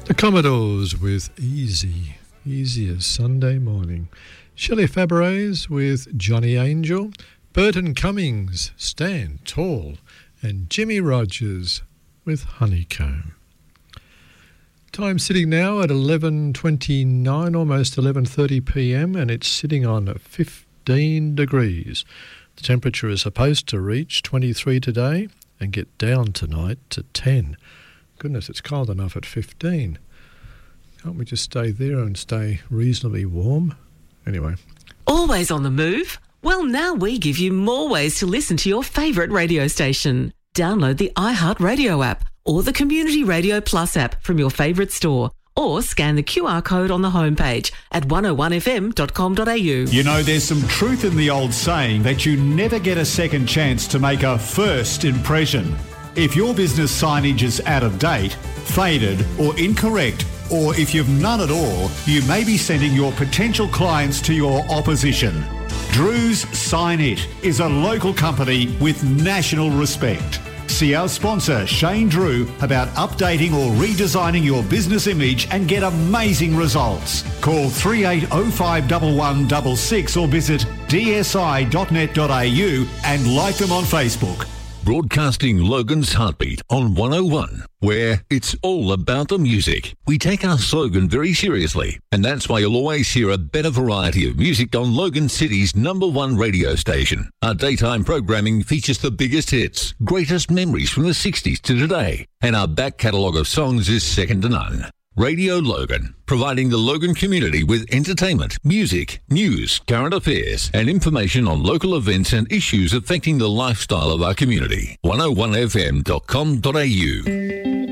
The Commodores with Easy as Sunday Morning. Shelley Fabares with Johnny Angel. Burton Cummings, Stand Tall. And Jimmy Rogers with Honeycomb. Time sitting now at 11:29, almost 11:30 p.m, and it's sitting on 15 degrees. The temperature is supposed to reach 23 today and get down tonight to 10. Goodness, it's cold enough at 15. Can't we just stay there and stay reasonably warm? Anyway. Always on the move? Well, now we give you more ways to listen to your favourite radio station. Download the iHeartRadio app or the Community Radio Plus app from your favourite store, or scan the QR code on the homepage at 101fm.com.au. You know, there's some truth in the old saying that you never get a second chance to make a first impression. If your business signage is out of date, faded or incorrect, or if you've none at all, you may be sending your potential clients to your opposition. Drew's Sign It is a local company with national respect. See our sponsor Shane Drew about updating or redesigning your business image and get amazing results. Call 38051166 or visit dsi.net.au and like them on Facebook. Broadcasting Logan's Heartbeat on 101, where it's all about the music. We take our slogan very seriously, and that's why you'll always hear a better variety of music on Logan City's #1 radio station. Our daytime programming features the biggest hits, greatest memories from the 60s to today, and our back catalogue of songs is second to none. Radio Logan, providing the Logan community with entertainment, music, news, current affairs, and information on local events and issues affecting the lifestyle of our community. 101fm.com.au.